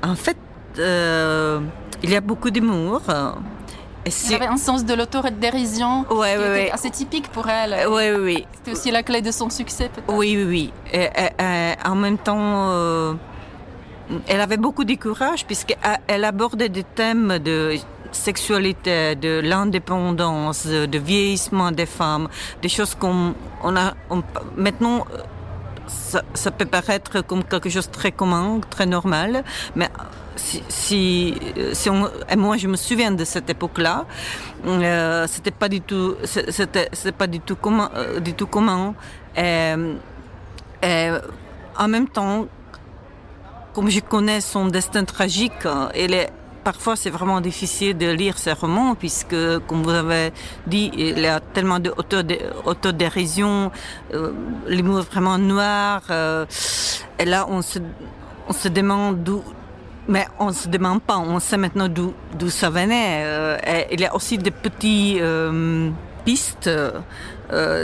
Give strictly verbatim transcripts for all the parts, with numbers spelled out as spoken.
En fait, euh, il y a beaucoup d'humour. Elle avait un sens de l'autodérision ouais, qui ouais, était ouais. assez typique pour elle. Oui, oui, oui. C'était aussi la clé de son succès, peut-être. Oui, oui, oui. Et, et, et, en même temps, euh, elle avait beaucoup de courage puisqu'elle abordait des thèmes de sexualité, de l'indépendance, de vieillissement des femmes, des choses qu'on on a on, maintenant. Ça, ça peut paraître comme quelque chose de très commun, très normal, mais si, si, si on, et moi je me souviens de cette époque-là, euh, c'était pas du tout, c'était, c'était pas du tout commun, euh, du tout commun. Et, et en même temps, comme je connais son destin tragique, elle est parfois, c'est vraiment difficile de lire ces romans puisque, comme vous avez dit, il y a tellement d'autodérision, euh, l'humour vraiment noir. Euh, et là, on se, on se demande d'où, mais on se demande pas, on sait maintenant d'où, d'où ça venait. Euh, et il y a aussi des petites euh, pistes. Euh,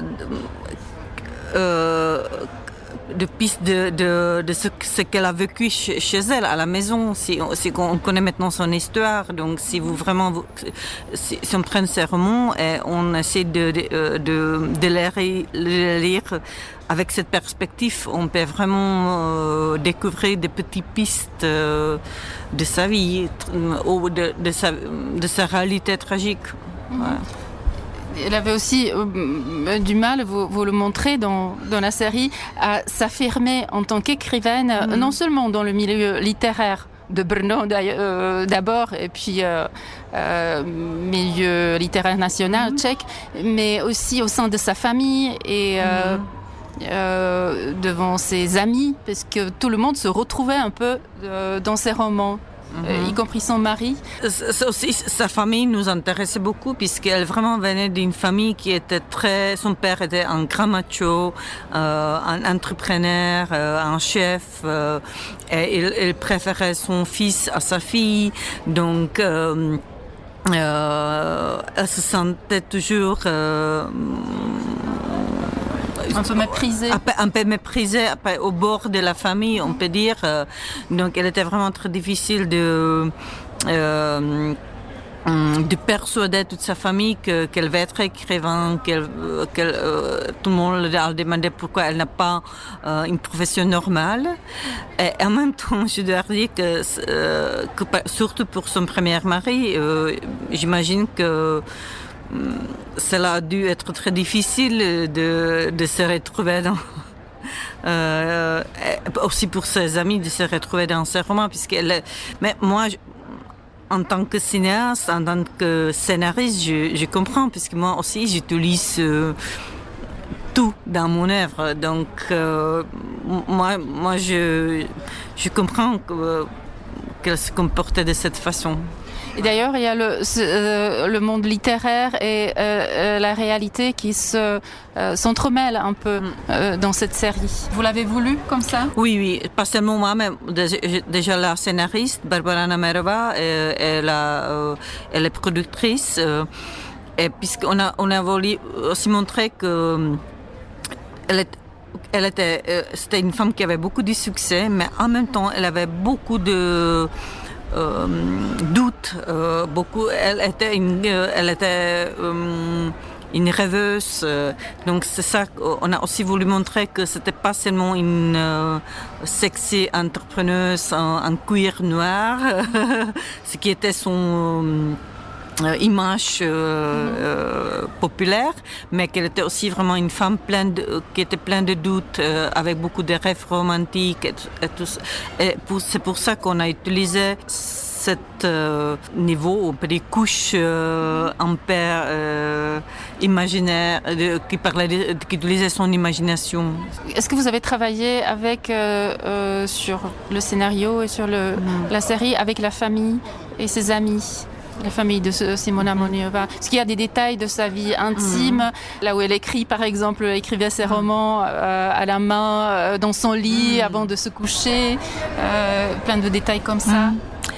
euh, de pistes de, de, de ce, ce qu'elle a vécu chez, chez elle, à la maison. Si, si on connaît maintenant son histoire, donc si vous vraiment, vous, si, si on prend ces romans et on essaie de, de, de, de les, les lire avec cette perspective, on peut vraiment euh, découvrir des petites pistes euh, de sa vie, ou de, de, sa, de sa réalité tragique. Mmh. Ouais. Elle avait aussi euh, du mal, vous, vous le montrez dans, dans la série, à s'affirmer en tant qu'écrivaine, mmh. non seulement dans le milieu littéraire de Brno euh, d'abord, et puis euh, euh, milieu littéraire national mmh. tchèque, mais aussi au sein de sa famille et euh, mmh. euh, devant ses amis, parce que tout le monde se retrouvait un peu euh, dans ses romans. Euh, y compris son mari. Ça aussi, sa famille nous intéressait beaucoup puisqu'elle vraiment venait d'une famille qui était très... Son père était un grand macho, euh, un entrepreneur, euh, un chef. Euh, et il, il préférait son fils à sa fille. Donc, euh, euh, elle se sentait toujours... Euh, un peu méprisée. Un peu, un peu méprisée, au bord de la famille, on peut dire. Donc, elle était vraiment très difficile de, euh, de persuader toute sa famille que, qu'elle va être écrivain, qu'elle, qu'elle, euh, tout le monde leur demandait pourquoi elle n'a pas euh, une profession normale. Et en même temps, je dois dire que, euh, que surtout pour son premier mari, euh, j'imagine que cela a dû être très difficile de, de se retrouver dans... Euh, aussi pour ses amis de se retrouver dans ces romans, puisqu'elle... Mais moi, je, en tant que cinéaste, en tant que scénariste, je, je comprends, puisque moi aussi, j'utilise euh, tout dans mon œuvre. Donc, euh, moi, moi je, je comprends que, qu'elle se comportait de cette façon. Et d'ailleurs, il y a le, euh, le monde littéraire et euh, la réalité qui se, euh, s'entremêlent un peu euh, dans cette série. Vous l'avez voulu comme ça ? Oui, oui. Pas seulement moi, mais déjà la scénariste, Barbara Namerova, elle, elle, elle est productrice. Et puisqu'on a, on a voulu aussi montrer que elle est, elle était, c'était une femme qui avait beaucoup de succès, mais en même temps, elle avait beaucoup de... Euh, doute, euh, beaucoup. Elle était une, elle était euh, une rêveuse. Euh, donc c'est ça. On a aussi voulu montrer que c'était pas seulement une euh, sexy entrepreneuse en, en cuir noir, ce qui était son euh, image euh, euh, populaire, mais qu'elle était aussi vraiment une femme pleine de, qui était pleine de doutes, euh, avec beaucoup de rêves romantiques et, et tout ça. Et pour, c'est pour ça qu'on a utilisé cet euh, niveau, on peut dire couche euh, ampère euh, imaginaire, de, qui parlait, de, qui utilisait son imagination. Est-ce que vous avez travaillé avec euh, euh, sur le scénario et sur le, mmh. la série avec la famille et ses amis? La famille de Simona Moniova. Parce qu'il y a des détails de sa vie intime, mmh. là où elle écrit, par exemple, elle écrivait ses romans euh, à la main, euh, dans son lit, mmh. avant de se coucher, euh, plein de détails comme ça. Mmh.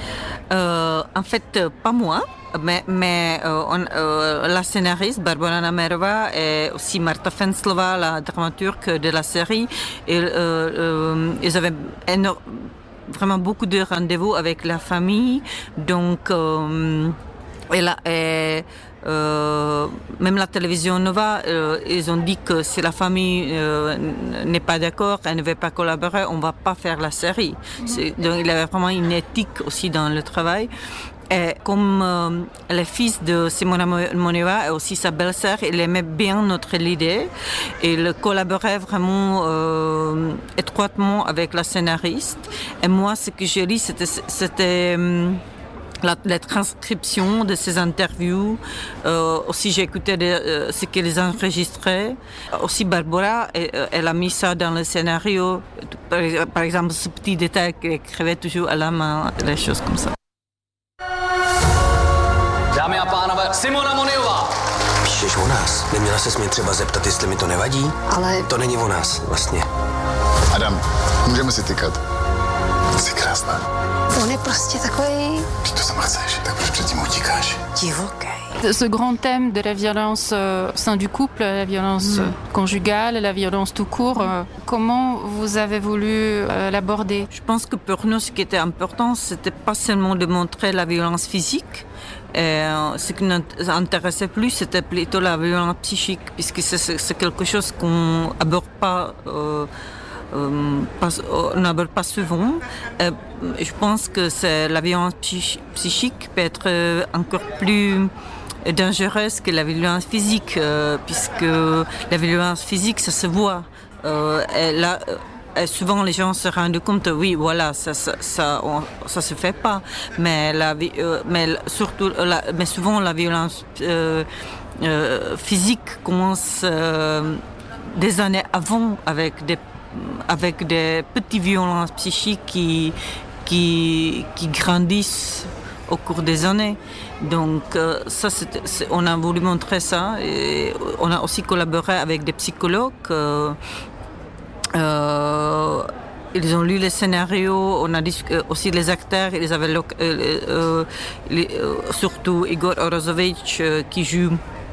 Euh, en fait, pas moi, mais, mais euh, on, euh, la scénariste Barbara Namerova et aussi Marta Fenslova, la dramaturge de la série, et, euh, euh, ils avaient éno- vraiment beaucoup de rendez-vous avec la famille. Donc, euh, elle a, et, euh, même la télévision Nova, euh, ils ont dit que si la famille euh, n'est pas d'accord, elle ne veut pas collaborer, on ne va pas faire la série. C'est, donc, il y avait vraiment une éthique aussi dans le travail. Et comme euh, le fils de Simona Moneva et aussi sa belle-sœur, il aimait bien notre idée et il collaborait vraiment euh, étroitement avec la scénariste. Et moi, ce que j'ai lu, c'était, c'était euh, la, la transcription de ces interviews. Euh, aussi, j'ai écouté de, euh, ce qu'elles enregistraient. Aussi, Barbara, elle, elle a mis ça dans le scénario. Par, par exemple, ce petit détail qu'elle écrivait toujours à la main, des choses comme ça. Dámy a pánové, Simona Monejová. Píšeš o nás. Neměla ses mě třeba zeptat, jestli mi to nevadí? Ale... To není o nás, vlastně. Adam, můžeme si tykat. Jsi krásná. On je prostě takový... Ty to sama chceš, tak proč předtím utíkáš? Divoký. Ce grand thème de la violence euh, au sein du couple, la violence mmh. conjugale, la violence tout court, euh, comment vous avez voulu euh, l'aborder? Je pense que pour nous, ce qui était important, c'était pas seulement de montrer la violence physique. Et ce qui nous intéressait plus, c'était plutôt la violence psychique, puisque c'est, c'est quelque chose qu'on n'aborde pas, euh, euh, pas, on n'aborde pas souvent. Et je pense que c'est, la violence psychique peut être encore plus dangereuse que la violence physique, euh, puisque la violence physique, ça se voit. Euh, et là, Et souvent, les gens se rendent compte, oui, voilà, ça, ça, ça, on, ça se fait pas. Mais la, euh, mais surtout, la, mais souvent, la violence euh, euh, physique commence euh, des années avant, avec des, avec des petites violences psychiques qui, qui, qui grandissent au cours des années. Donc, euh, ça, c'est, c'est, on a voulu montrer ça. Et on a aussi collaboré avec des psychologues. Euh, Euh, ils ont lu les scénarios, on a discuté aussi les acteurs, ils avaient euh, euh, les, euh, surtout Igor Orozovic euh, qui joue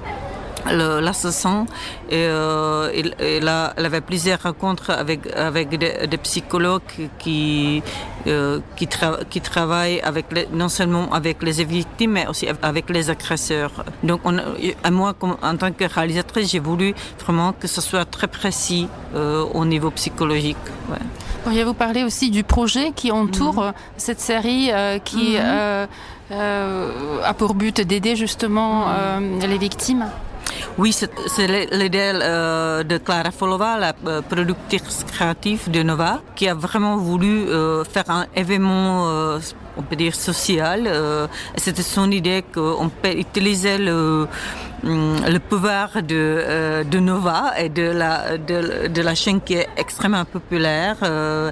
le, l'assassin et euh, il, il, a, il avait plusieurs rencontres avec, avec des, des psychologues qui, euh, qui, tra- qui travaillent avec les, non seulement avec les victimes mais aussi avec les agresseurs. Donc on, moi, comme, en tant que réalisatrice, j'ai voulu vraiment que ce soit très précis euh, au niveau psychologique. Ouais. Pourriez-vous parler aussi du projet qui entoure mmh. cette série euh, qui mmh. euh, euh, a pour but d'aider justement euh, les victimes? Oui, c'est, c'est l'idée euh, de Clara Folova, la euh, productrice créative de Nova, qui a vraiment voulu euh, faire un événement, euh, on peut dire, social. Euh, c'était son idée qu'on peut utiliser le, le pouvoir de, euh, de Nova et de la, de, de la chaîne qui est extrêmement populaire, euh,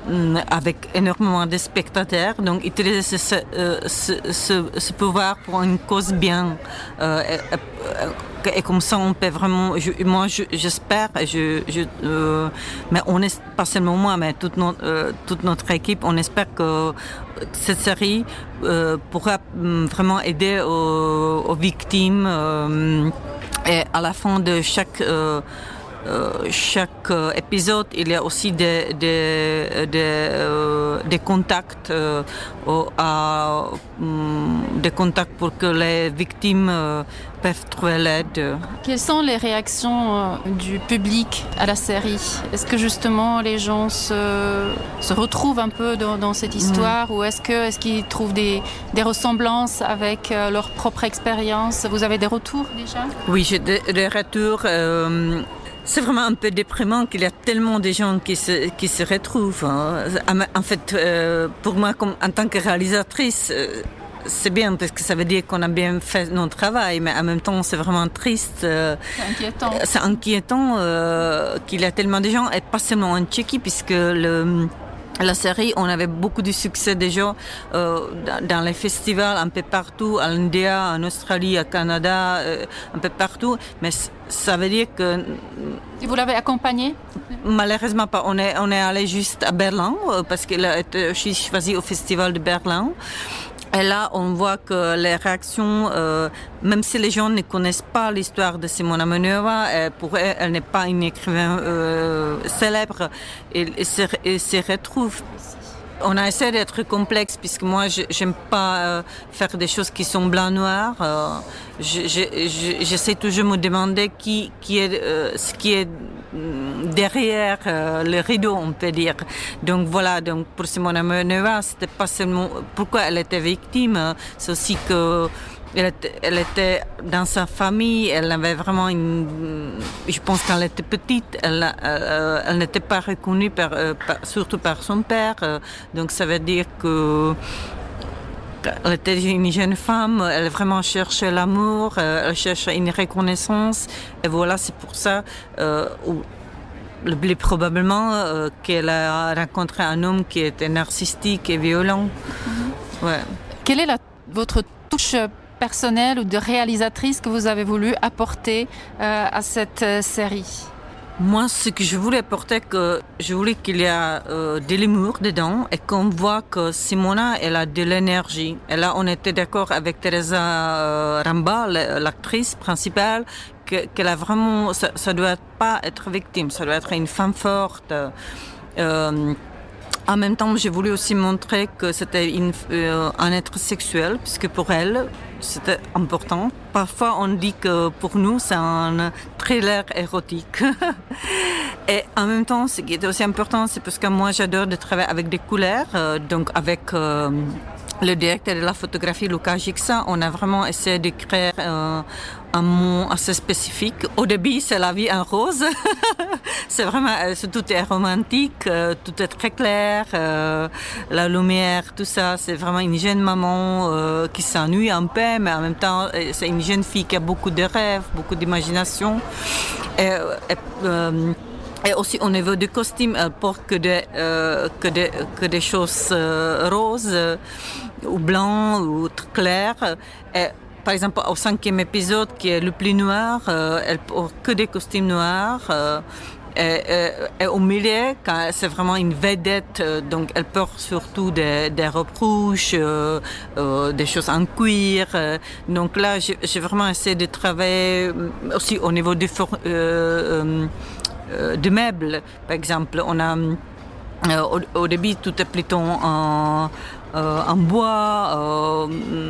avec énormément de spectateurs. Donc, utiliser ce, ce, ce, ce, ce pouvoir pour une cause bien. Euh, et, et comme ça, on peut vraiment. Je, moi, je, j'espère. Je, je, euh, mais on est pas seulement moi, mais toute notre, euh, toute notre équipe. On espère que cette série euh, pourra vraiment aider aux, aux victimes. Euh, et à la fin de chaque euh, Euh, chaque euh, épisode, il y a aussi des, des, des, euh, des contacts, euh, à, um, des contacts pour que les victimes euh, peuvent trouver l'aide. Quelles sont les réactions euh, du public à la série? Est-ce que justement les gens se, se retrouvent un peu dans, dans cette histoire mmh. ou est-ce, que, est-ce qu'ils trouvent des, des ressemblances avec euh, leur propre expérience? Vous avez des retours déjà? Oui, j'ai des, des retours. Euh, C'est vraiment un peu déprimant qu'il y a tellement de gens qui se, qui se retrouvent. Hein. En fait, euh, pour moi, comme, en tant que réalisatrice, euh, c'est bien parce que ça veut dire qu'on a bien fait notre travail, mais en même temps, c'est vraiment triste. Euh, c'est inquiétant. C'est inquiétant euh, qu'il y a tellement de gens, et pas seulement en Tchéquie, puisque le... La série, on avait beaucoup de succès déjà euh, dans, dans les festivals un peu partout, à l'Inde, en Australie, au Canada, euh, un peu partout. Mais c- ça veut dire que... Et vous l'avez accompagné? Malheureusement pas. On est, on est allé juste à Berlin euh, parce qu'elle a été choisie au Festival de Berlin. Et là, on voit que les réactions, euh, même si les gens ne connaissent pas l'histoire de Simona Monejová, euh, pour elle, elle n'est pas une écrivaine euh, célèbre, ils se, se retrouvent. On a essayé d'être complexe puisque moi je j'aime pas euh, faire des choses qui sont blanc-noir. Euh, je, je, je, j'essaie toujours de me demander qui, qui est euh, ce qui est derrière euh, le rideau, on peut dire. Donc voilà, donc pour Simona Amenova, c'était pas seulement pourquoi elle était victime, c'est aussi que Elle était, elle était dans sa famille, elle avait vraiment une... Je pense qu'elle était petite, elle, euh, elle n'était pas reconnue, par, euh, par, surtout par son père. Euh, donc ça veut dire que elle était une jeune femme, elle vraiment cherchait l'amour, euh, elle cherchait une reconnaissance. Et voilà, c'est pour ça, euh, où, le plus probablement, euh, qu'elle a rencontré un homme qui était narcissique et violent. Mm-hmm. Ouais. Quelle est la, votre touche personnelle ou de réalisatrice que vous avez voulu apporter euh, à cette euh, série? Moi, ce que je voulais apporter, que je voulais qu'il y ait euh, de l'humour dedans et qu'on voit que Simona, elle a de l'énergie. Et là, on était d'accord avec Teresa euh, Ramba, l'actrice principale, que, qu'elle a vraiment, ça, ça doit pas être victime, ça doit être une femme forte. Euh, En même temps, j'ai voulu aussi montrer que c'était une, euh, un être sexuel, puisque pour elle, c'était important. Parfois, on dit que pour nous, c'est un thriller érotique. Et en même temps, ce qui est aussi important, c'est parce que moi, j'adore de travailler avec des couleurs, euh, donc avec... Euh, le directeur de la photographie, Luca Gixa, on a vraiment essayé de créer euh, un mot assez spécifique. Au début, c'est la vie en rose. C'est vraiment, c'est, tout est romantique, euh, tout est très clair, euh, la lumière, tout ça. C'est vraiment une jeune maman euh, qui s'ennuie un peu, mais en même temps, c'est une jeune fille qui a beaucoup de rêves, beaucoup d'imagination. Et, et, euh, Et aussi au niveau du costume, elle porte que des, euh, que des, que des choses euh, roses euh, ou blancs ou très claires. Et, par exemple, au cinquième épisode, qui est le plus noir, euh, elle porte que des costumes noirs. Euh, et, et, et au milieu, quand c'est vraiment une vedette, euh, donc elle porte surtout des, des robes rouges, euh, euh, des choses en cuir. Euh, donc là, j'ai, j'ai vraiment essayé de travailler aussi au niveau du... For- euh, euh, de meubles, par exemple. On a, euh, au, au début, tout est plutôt en, euh, en bois, euh,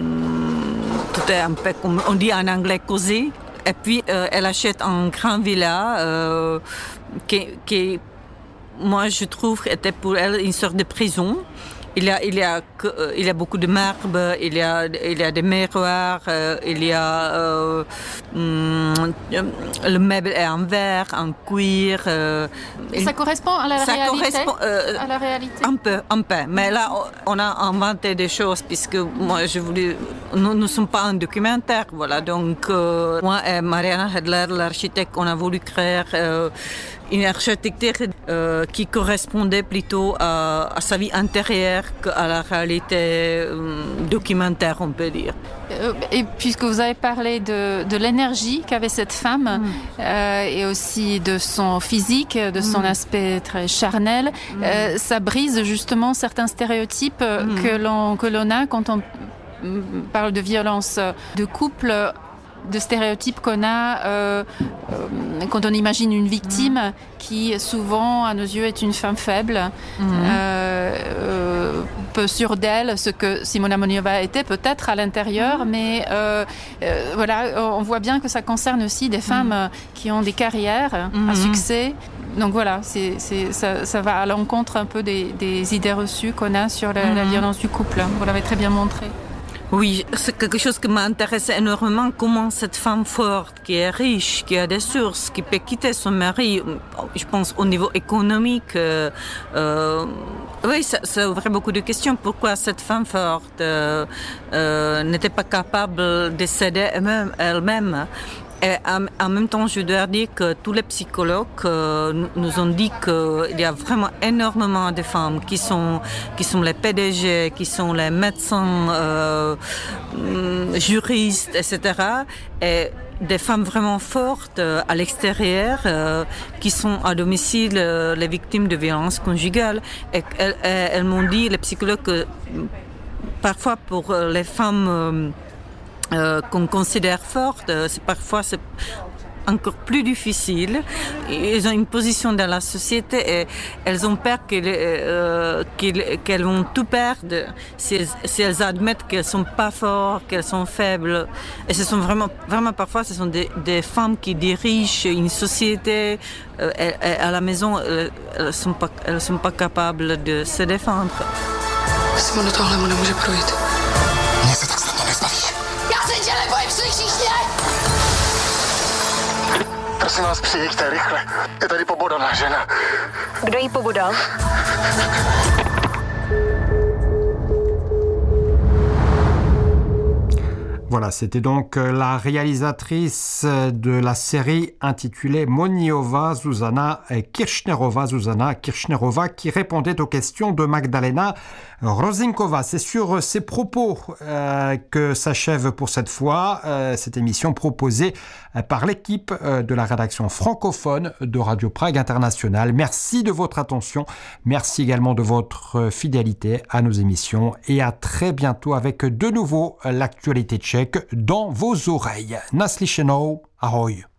tout est un peu comme on dit en anglais cosy. Et puis, euh, elle achète un grand villa euh, qui, qui, moi, je trouve, était pour elle une sorte de prison. Il y a, il y a, il y a beaucoup de marbre, il y a, il y a des miroirs, euh, il y a euh, hum, le meuble est en verre, en cuir. Euh, ça correspond à la ça réalité. Correspond, euh, à la réalité. Un peu, un peu. Mais là, on a inventé des choses puisque moi, je voulais. Nous ne sommes pas un documentaire, voilà. Donc, euh, moi et Mariana Hedler, l'architecte, on a voulu créer. Euh, une architecture euh, qui correspondait plutôt à, à sa vie intérieure qu'à la réalité euh, documentaire, on peut dire. Et puisque vous avez parlé de, de l'énergie qu'avait cette femme mm. euh, et aussi de son physique, de son mm. aspect très charnel, mm. euh, ça brise justement certains stéréotypes mm. que l'on, que l'on a quand on parle de violence de couple, de stéréotypes qu'on a euh, euh, quand on imagine une victime mmh. qui souvent à nos yeux est une femme faible, mmh. euh, euh, peu sûre d'elle, ce que Simona Amenova était peut-être à l'intérieur, mmh. mais euh, euh, voilà, on voit bien que ça concerne aussi des femmes mmh. qui ont des carrières mmh. à succès. Donc voilà, c'est, c'est, ça, ça va à l'encontre un peu des, des idées reçues qu'on a sur la, mmh. la violence du couple. Vous l'avez très bien montré. Oui, c'est quelque chose qui m'intéresse énormément, comment cette femme forte, qui est riche, qui a des sources, qui peut quitter son mari, je pense au niveau économique, euh, euh, oui, ça, ça ouvrait beaucoup de questions. Pourquoi cette femme forte euh, euh, n'était pas capable de s'aider elle-même, elle-même. Et en, en même temps, je dois dire que tous les psychologues euh, nous ont dit qu'il y a vraiment énormément de femmes qui sont, qui sont les P D G, qui sont les médecins, euh, juristes, et cetera. Et des femmes vraiment fortes euh, à l'extérieur euh, qui sont à domicile euh, les victimes de violences conjugales. Et elles, elles m'ont dit, les psychologues, que parfois pour les femmes... Euh, Euh, qu'on considère forte, c'est parfois c'est encore plus difficile. Ils ont une position dans la société et elles ont peur qu'elles, euh, qu'elles, qu'elles vont tout perdre si elles, si elles admettent qu'elles sont pas fortes, qu'elles sont faibles. Et ce sont vraiment, vraiment parfois, ce sont des, des femmes qui dirigent une société. Euh, et, et à la maison, elles, elles sont pas, elles sont pas capables de se défendre. Simono, tohle mu nemůže projít. Mně se tak snadno nezbavíš. Já se tě nebojím, slyšíš mě? Prosím vás, přijďte rychle. Je tady pobodaná žena. Kdo jí pobodal? Voilà, c'était donc la réalisatrice de la série intitulée Moniova Zuzana Kirchnerova, Zuzana Kirchnerova, qui répondait aux questions de Magdalena Rozinkova. C'est sur ces propos euh, que s'achève pour cette fois euh, cette émission proposée par l'équipe euh, de la rédaction francophone de Radio Prague International. Merci de votre attention, merci également de votre fidélité à nos émissions et à très bientôt avec de nouveau l'actualité tchèque dans vos oreilles. Naslyšenou, ahoj.